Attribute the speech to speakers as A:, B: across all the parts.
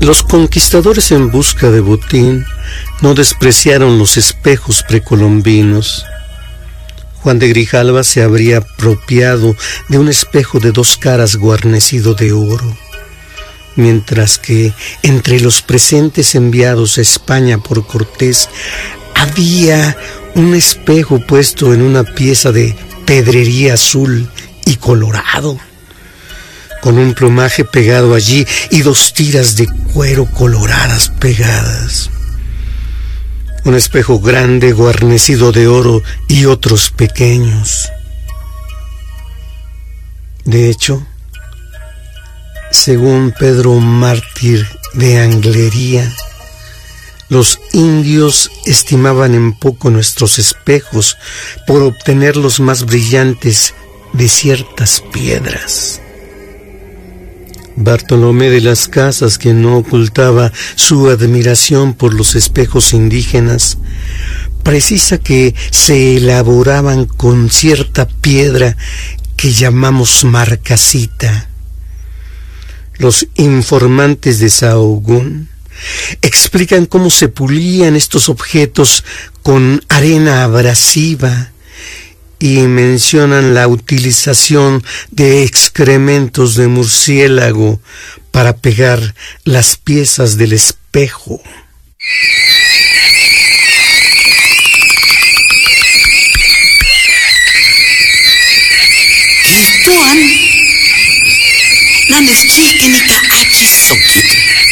A: Los conquistadores en busca de botín no despreciaron los espejos precolombinos. Juan de Grijalva se habría apropiado de un espejo de 2 caras guarnecido de oro, mientras que entre los presentes enviados a España por Cortés había un espejo puesto en una pieza de pedrería azul y colorado, con un plumaje pegado allí y 2 tiras de cuero coloradas pegadas. Un espejo grande guarnecido de oro y otros pequeños. De hecho, según Pedro Mártir de Anglería, los indios estimaban en poco nuestros espejos por obtener los más brillantes de ciertas piedras. Bartolomé de las Casas, que no ocultaba su admiración por los espejos indígenas, precisa que se elaboraban con cierta piedra que llamamos marcasita. Los informantes de Sahagún explican cómo se pulían estos objetos con arena abrasiva y mencionan la utilización de excrementos de murciélago para pegar las piezas del espejo.
B: Tuan, naneschikinika achisokit.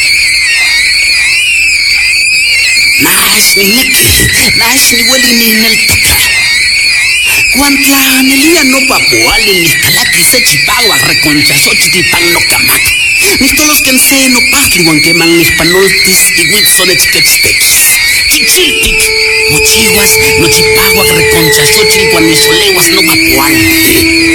B: Nash ni wali ni naltaka. Cuanta nelia no papuali ni calaki se chipagua reconchazo chitipang no camak. Ni todos que se no patriwan que man mis panoltis y wipsonet sketchkech. Chichiltik, mochiguas, no chipagua reconchazo chilguan ni soleguas no papuali.